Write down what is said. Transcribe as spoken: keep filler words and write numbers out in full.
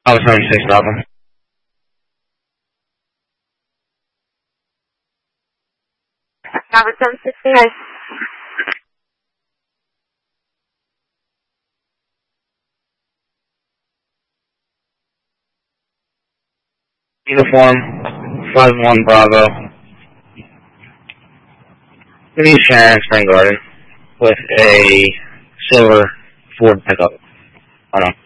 I was seventy-six Bravo. Bravo seven sixty-nine. Uniform five one Bravo. New Sharon Spring Garden with a silver Ford pickup. I don't know.